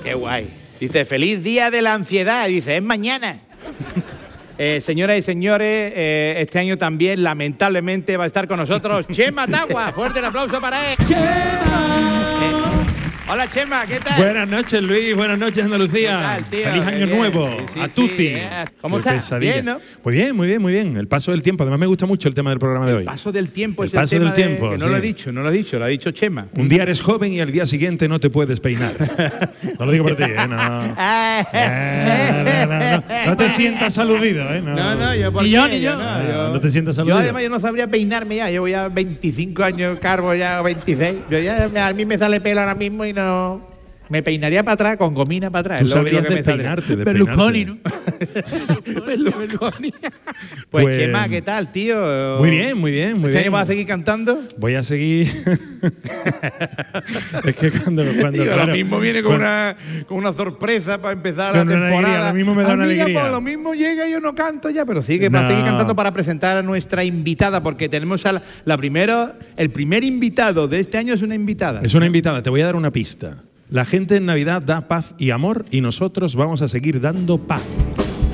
qué guay. Dice, feliz día de la ansiedad. Dice, es mañana. Señoras y señores, este año también, lamentablemente, va a estar con nosotros Chema Tagua. Fuerte el aplauso para él. Hola, Chema, ¿qué tal? Buenas noches, Luis. Buenas noches, Andalucía. ¿Qué tal, tío? Feliz año nuevo a tutti. ¿Cómo estás? Bien, ¿no? Muy bien, muy bien, muy bien. El paso del tiempo. Además, me gusta mucho el tema del programa de hoy. El paso del tiempo es el paso el tema del tiempo. que no lo he dicho, lo ha dicho Chema. Un día eres joven y al día siguiente no te puedes peinar. No lo digo por ti, ¿eh? No te sientas aludido, ¿eh? No, yo por Ni yo. No te sientas aludido. Yo además yo no sabría peinarme ya. Llevo ya 25 años calvo, ya 26. A mí me sale pelo ahora mismo y no... Me peinaría para atrás, con gomina para atrás. Tú es lo único sabrías que me despeinarte, Berlusconi, ¿no? Berlusconi. Pues Chema, ¿qué tal, tío? Muy bien, muy bien, muy ¿Este bien. año vas a seguir cantando? Voy a seguir. Es que cuando Tío, claro, lo mismo viene con una sorpresa para empezar la con una temporada. alegría, lo mismo me da una alegría. Pues, lo mismo llega y yo no canto ya, pero sí que va a seguir cantando para presentar a nuestra invitada, porque tenemos a el primer invitado de este año es una invitada. Es una invitada, te voy a dar una pista. La gente en Navidad da paz y amor y nosotros vamos a seguir dando paz.